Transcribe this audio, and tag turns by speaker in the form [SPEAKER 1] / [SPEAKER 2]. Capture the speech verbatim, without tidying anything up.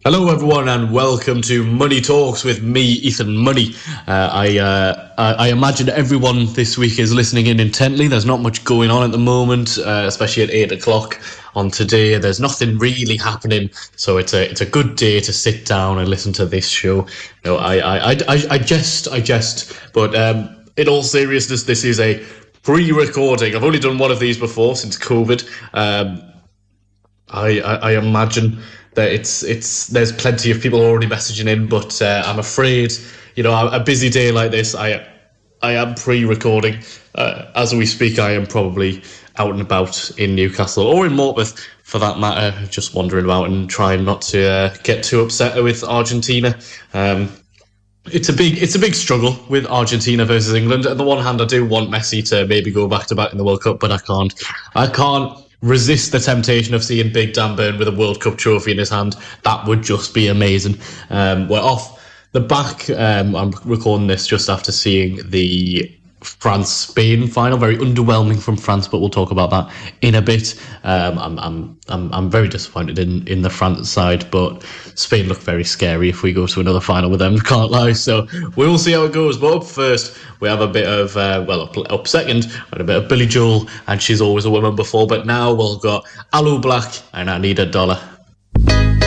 [SPEAKER 1] Hello, everyone, and welcome to Money Talks with me, Ethan Money. Uh, I, uh, I I imagine everyone this week is listening in intently. There's not much going on at the moment, uh, especially at eight o'clock on today. There's nothing really happening, so it's a it's a good day to sit down and listen to this show. You know, I I I, I, I jest, I jest, but um, in all seriousness, this is a pre-recording. I've only done one of these before since COVID. Um, I, I I imagine that it's it's there's plenty of people already messaging in, but uh, I'm afraid, you know, a busy day like this, I I am pre-recording. Uh, as we speak, I am probably out and about in Newcastle or in Morpeth, for that matter, just wandering about and trying not to uh, get too upset with Argentina. Um, it's a big it's a big struggle with Argentina versus England. On the one hand, I do want Messi to maybe go back to back in the World Cup, but I can't. I can't. resist the temptation of seeing Big Dan Burn with a World Cup trophy in his hand. That would just be amazing. Um, we're off the back. Um, I'm recording this just after seeing the France-Spain final. Very underwhelming from France, but we'll talk about that in a bit. Um, I'm, I'm, I'm, I'm very disappointed in, in the France side, but Spain look very scary if we go to another final with them, can't lie. So we'll see how it goes. But up first, we have a bit of, uh, well, up, up second, and a bit of Billy Joel, and She's Always a Woman before, but now we've got Alu Black and I Need a Dollar.